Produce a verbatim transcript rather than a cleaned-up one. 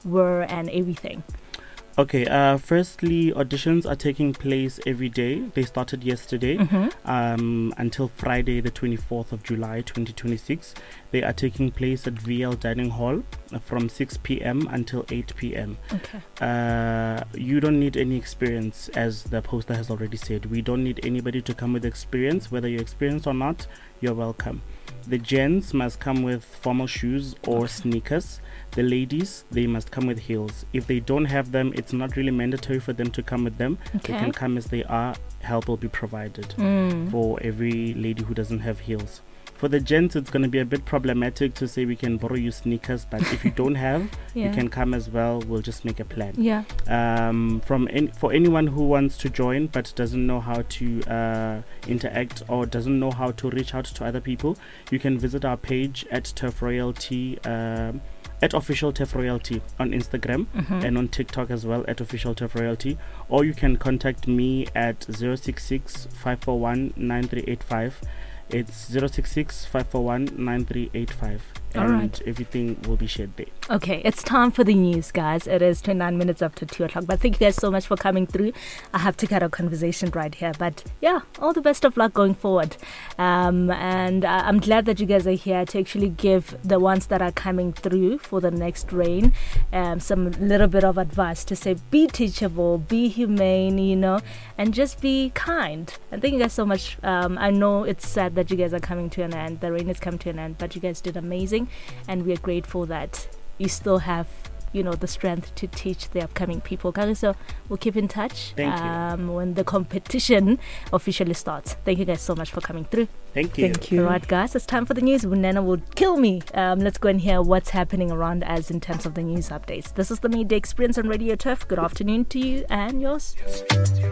were and everything? Okay, uh, firstly, auditions are taking place every day. They started yesterday Mm-hmm. um, until Friday, the twenty-fourth of July, twenty twenty-six. They are taking place at V L Dining Hall uh, from six p.m. until eight p.m. Okay. Uh, you don't need any experience, as the poster has already said. We don't need anybody to come with experience. Whether you're experienced or not, you're welcome. The gents must come with formal shoes or Okay. sneakers. The ladies, they must come with heels. If they don't have them, it's not really mandatory for them to come with them. Okay. They can come as they are. Help will be provided Mm. for every lady who doesn't have heels. For the gents, it's going to be a bit problematic to say we can borrow you sneakers, but if you don't have, Yeah. you can come as well. We'll just make a plan. Yeah. Um, from any, for anyone who wants to join but doesn't know how to uh, interact or doesn't know how to reach out to other people, you can visit our page at Turf Royalty, um, at Official Turf Royalty on Instagram Mhm. and on TikTok as well at Official Turf Royalty, or you can contact me at zero six six, five four one, nine three eight five. It's zero six six, five four one, nine three eight five, All and right. everything will be shared there. Okay, it's time for the news, guys. It is twenty-nine minutes after two o'clock. But thank you guys so much for coming through. I have to cut our conversation right here. But yeah, all the best of luck going forward. Um, and uh, I'm glad that you guys are here to actually give the ones that are coming through for the next reign um, some little bit of advice to say be teachable, be humane, you know, and just be kind. And thank you guys so much. Um, I know it's sad that you guys are coming to an end. The reign is coming to an end, but you guys did amazing. And we are grateful that you still have, you know, the strength to teach the upcoming people. So we'll keep in touch Thank you. um, when the competition officially starts. Thank you guys so much for coming through. Thank you. Thank you. All right, guys, it's time for the news. Nana will kill me. Um, let's go and hear what's happening around us in terms of the news updates. This is the Midday Experience on Radio Turf. Good afternoon to you and yours.